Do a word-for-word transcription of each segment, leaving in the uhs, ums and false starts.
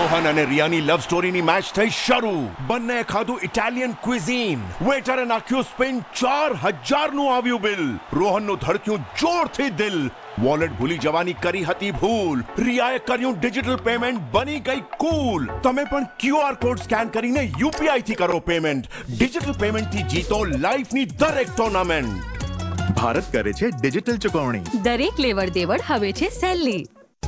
રોહન અને રિયાની લવ સ્ટોરીની મેચ થઈ શરૂ. બંને ખાધું ઇટાલિયન ક્વિઝીન. વેટરે નાખ્યું સ્પિન, ચાર હજાર નું આવ્યું બિલ. રોહનનું ધડક્યું જોરથી દિલ. વોલેટ ભૂલી જવાની કરી હતી ભૂલ. રિયાએ કર્યું ડિજિટલ પેમેન્ટ, બની ગઈ કૂલ. તમે પણ ક્યુઆર કોડ સ્કેન કરીને યુપીઆઈ થી કરો પેમેન્ટ. ડિજિટલ પેમેન્ટ થી જીતો લાઈફની દરેક ટુર્નામેન્ટ. ભારત કરે છે ડિજિટલ ચુકવણી. દરેક લેવડ દેવડ હવે છે સહેલી.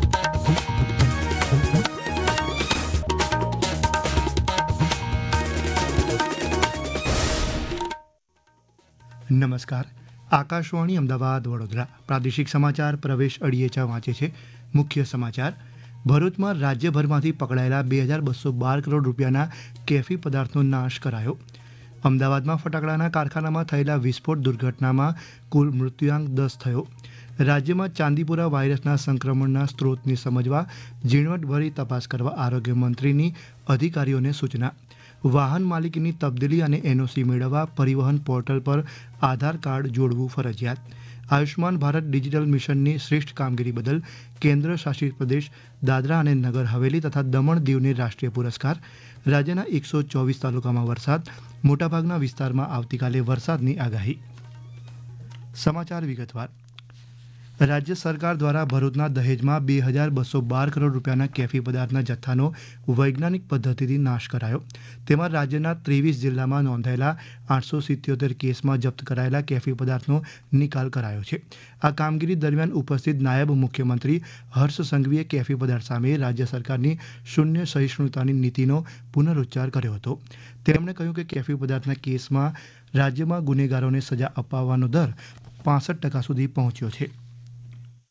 નમસ્કાર. આકાશવાણી અમદાવાદ વડોદરા પ્રાદેશિક સમાચાર પ્રવેશ અડિયેચા વાંચે છે. મુખ્ય સમાચાર: ભરૂચમાં રાજ્યભરમાંથી પકડાયેલા બે હજાર બસો બાર કરોડ રૂપિયાના કેફી પદાર્થનો નાશ કરાયો. અમદાવાદમાં ફટાકડાના કારખાનામાં થયેલા વિસ્ફોટ દુર્ઘટનામાં કુલ મૃત્યુઆંક દસ થયો. રાજ્યમાં ચાંદીપુરા વાયરસના સંક્રમણના સ્ત્રોતને સમજવા ઝીણવટભરી તપાસ કરવા આરોગ્ય મંત્રીની અધિકારીઓને સૂચના. વાહન માલિકીની તબદીલી અને એનઓસી મેળવવા પરિવહન પોર્ટલ પર આધાર કાર્ડ જોડવું ફરજિયાત. આયુષ્માન ભારત ડિજિટલ મિશનની શ્રેષ્ઠ કામગીરી બદલ કેન્દ્ર શાસિત પ્રદેશ દાદરા અને નગર હવેલી તથા દમણ દીવને રાષ્ટ્રીય પુરસ્કાર. રાજ્યના એકસો ચોવીસ તાલુકામાં વરસાદ, મોટાભાગના વિસ્તારમાં આવતીકાલે વરસાદની આગાહી. સમાચાર વિગતવાર. રાજ્ય સરકાર દ્વારા ભરૂચના દહેજમાં બે હજાર બસો બાર કરોડ રૂપિયાના કેફી પદાર્થના જથ્થાનો વૈજ્ઞાનિક પદ્ધતિથી નાશ કરાયો. તેમાં રાજ્યના ત્રેવીસ જિલ્લામાં નોંધાયેલા આઠસો સિત્યોતેર કેસમાં જપ્ત કરાયેલા કેફી પદાર્થનો નિકાલ કરાયો છે. આ કામગીરી દરમિયાન ઉપસ્થિત નાયબ મુખ્યમંત્રી હર્ષ સંઘવીએ કેફી પદાર્થ સામે રાજ્ય સરકારની શૂન્ય સહિષ્ણુતાની નીતિનો પુનરુચ્ચાર કર્યો હતો. તેમણે કહ્યું કે કેફી પદાર્થના કેસમાં રાજ્યમાં ગુનેગારોને સજા અપાવવાનો દર પાસઠ ટકા સુધી પહોંચ્યો છે.